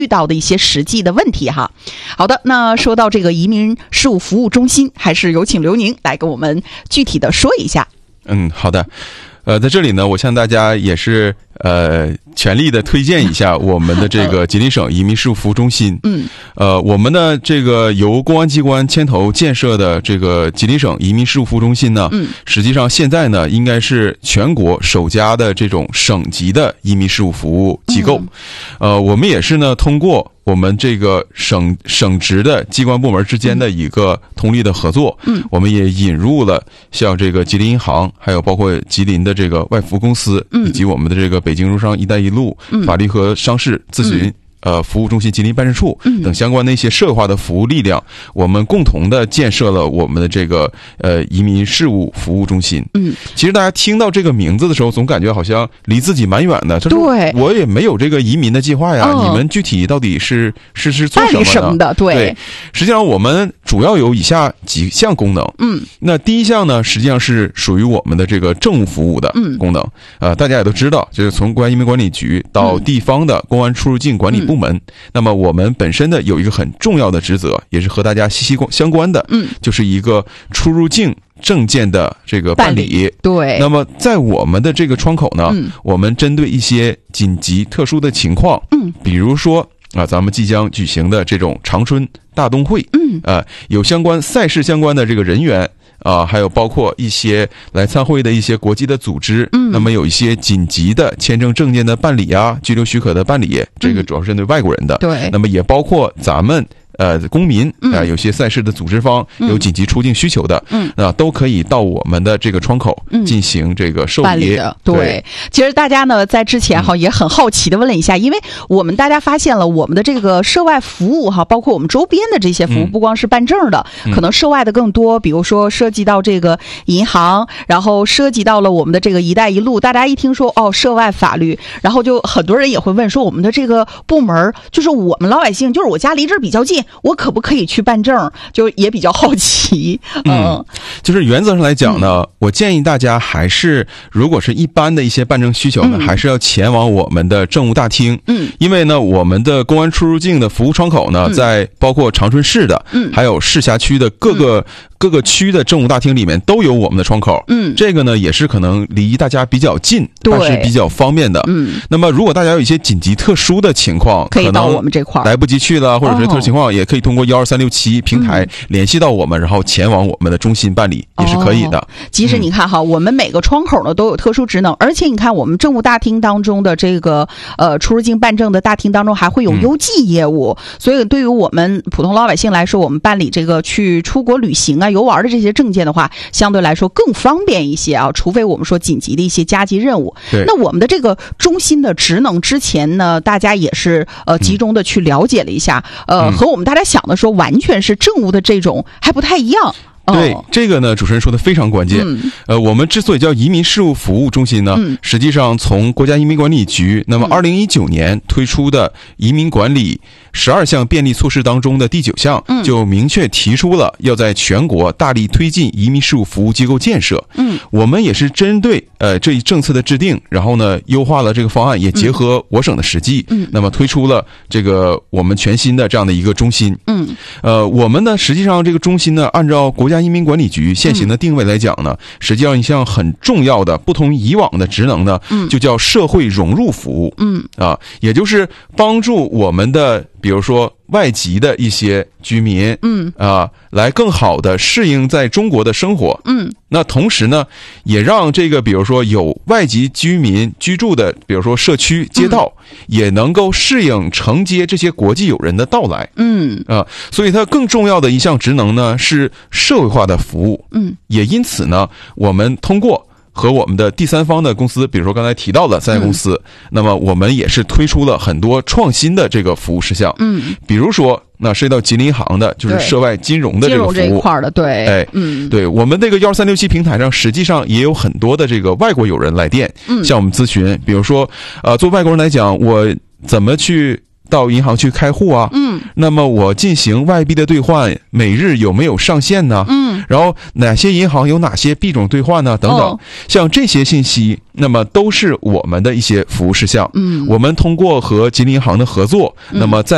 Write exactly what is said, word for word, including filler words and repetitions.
遇到的一些实际的问题哈。好的，那说到这个移民事务服务中心，还是有请刘宁来跟我们具体的说一下。 嗯，好的。呃，在这里呢，我向大家也是呃全力的推荐一下我们的这个吉林省移民事务服务中心。嗯，呃，我们的这个由公安机关牵头建设的这个吉林省移民事务服务中心呢，嗯，实际上现在呢，应该是全国首家的这种省级的移民事务服务机构。嗯、呃，我们也是呢，通过我们这个省省直的机关部门之间的一个通力的合作，嗯，我们也引入了像这个吉林银行，还有包括吉林的这个外服公司，嗯，以及我们的这个北京融商“一带一路”法律和商事咨询。嗯呃，服务中心吉林办事处等相关的一些社会化的服务力量，我们共同的建设了我们的这个呃移民事务服务中心。嗯，其实大家听到这个名字的时候，总感觉好像离自己蛮远的。对，我也没有这个移民的计划呀。哦、你们具体到底是是是做什么呢？ 什么的？对， 对，实际上我们主要有以下几项功能。嗯，那第一项呢，实际上是属于我们的这个政务服务的功能。嗯、呃，大家也都知道，就是从国家移民管理局到地方的公安出入境管理部。部门，那么我们本身的有一个很重要的职责，也是和大家息息相关的，嗯，就是一个出入境证件的这个办理。办理对。那么在我们的这个窗口呢，嗯、我们针对一些紧急特殊的情况，嗯，比如说啊，咱们即将举行的这种长春大冬会，嗯，啊，有相关赛事相关的这个人员。啊，还有包括一些来参会的一些国际的组织，嗯，那么有一些紧急的签证证件的办理啊，居留许可的办理，这个主要是针对外国人的，对，那么也包括咱们。呃，公民啊、呃，有些赛事的组织方有紧急出境需求的，嗯，啊、呃，都可以到我们的这个窗口进行这个受理的。 对，对其实大家呢在之前哈也很好奇的问了一下，因为我们大家发现了我们的这个涉外服务哈，包括我们周边的这些服务，不光是办证的，嗯、可能涉外的更多，比如说涉及到这个银行，然后涉及到了我们的这个“一带一路”。大家一听说哦，涉外法律，然后就很多人也会问说，我们的这个部门就是我们老百姓，就是我家离这儿比较近。我可不可以去办证？就也比较好奇。嗯， 嗯就是原则上来讲呢、嗯，我建议大家还是，如果是一般的一些办证需求呢，嗯、还是要前往我们的政务大厅。嗯，因为呢，我们的公安出入境的服务窗口呢，嗯、在包括长春市的，嗯，还有市辖区的各个。嗯各个区的政务大厅里面都有我们的窗口，嗯，这个呢也是可能离大家比较近，但是比较方便的，嗯。那么如果大家有一些紧急特殊的情况， 可以到我们这块来不及去了，或者是特殊情况，哦、也可以通过幺二三六七平台联系到我们，然后前往我们的中心办理，也是可以的。 哦、其实你看哈，嗯、我们每个窗口呢都有特殊职能，而且你看我们政务大厅当中的这个呃出入境办证的大厅当中还会有邮寄业务，嗯、所以对于我们普通老百姓来说，我们办理这个去出国旅行啊。游玩的这些证件的话，相对来说更方便一些啊，除非我们说紧急的一些加急任务。那我们的这个中心的职能之前呢，大家也是呃集中的去了解了一下，嗯、呃，和我们大家想的说完全是政务的这种还不太一样。 对，这个呢，主持人说的非常关键。嗯、呃，我们之所以叫移民事务服务中心呢，嗯、实际上从国家移民管理局那么二零一九年推出的移民管理十二项便利措施当中的第九项，嗯、就明确提出了要在全国大力推进移民事务服务机构建设。嗯，我们也是针对呃这一政策的制定，然后呢优化了这个方案，也结合我省的实际，嗯，那么推出了这个我们全新的这样的一个中心。嗯，呃，我们呢实际上这个中心呢，按照国家移民管理局现行的定位来讲呢，嗯、实际上一项很重要的不同以往的职能呢，嗯、就叫社会融入服务。嗯，啊，也就是帮助我们的比如说外籍的一些居民，嗯啊，来更好的适应在中国的生活。嗯，那同时呢，也让这个比如说有外籍居民居住的，比如说社区街道，嗯、也能够适应承接这些国际友人的到来。嗯啊，所以它更重要的一项职能呢是社会化的服务。嗯，也因此呢，我们通过和我们的第三方的公司，比如说刚才提到的三家公司，嗯、那么我们也是推出了很多创新的这个服务事项。嗯，比如说那涉及到吉林银行的，就是涉外金融的这个服务， 金融这一块的，对， 哎，嗯，对，我们这个幺二三六七平台上，实际上也有很多的这个外国友人来电，嗯，向我们咨询，比如说，呃，作为外国人来讲，我怎么去到银行去开户啊？嗯，那么我进行外币的兑换，每日有没有上限呢？嗯，然后哪些银行有哪些币种兑换呢？等等，哦、像这些信息，那么都是我们的一些服务事项。嗯，我们通过和吉林银行的合作，嗯、那么在